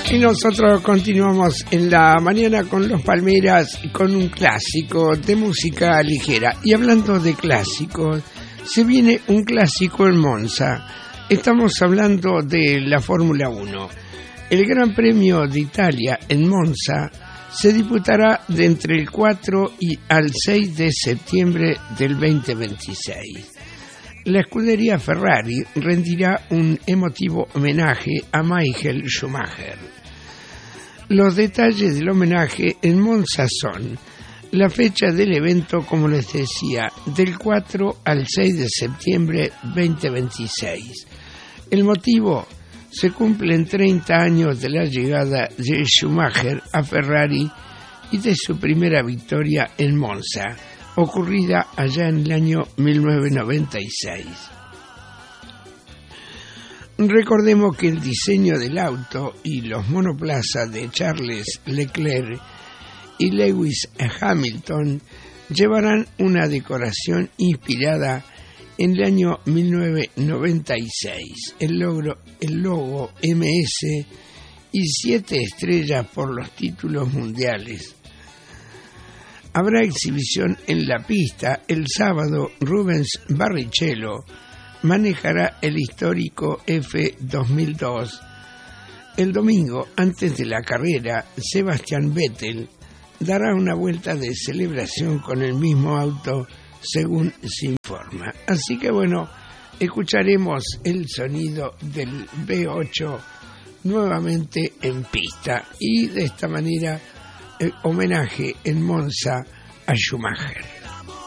Y nosotros continuamos en la mañana con los Palmeras, con un clásico de música ligera. Y hablando de clásicos, se viene un clásico en Monza. Estamos hablando de la Fórmula 1. El Gran Premio de Italia en Monza se disputará de entre el 4 y al 6 de septiembre del 2026. La escudería Ferrari rendirá un emotivo homenaje a Michael Schumacher. Los detalles del homenaje en Monza son la fecha del evento, como les decía, del 4 al 6 de septiembre 2026. El motivo: se cumplen 30 años de la llegada de Schumacher a Ferrari y de su primera victoria en Monza, ocurrida allá en el año 1996. Recordemos que el diseño del auto y los monoplazas de Charles Leclerc y Lewis Hamilton llevarán una decoración inspirada en el año 1996. El logo MS y 7 estrellas por los títulos mundiales. Habrá exhibición en la pista. El sábado, Rubens Barrichello manejará el histórico F2002. El domingo, antes de la carrera, Sebastian Vettel dará una vuelta de celebración con el mismo auto, según se informa. Así que bueno, escucharemos el sonido del V8 nuevamente en pista y de esta manera el homenaje en Monza a Schumacher.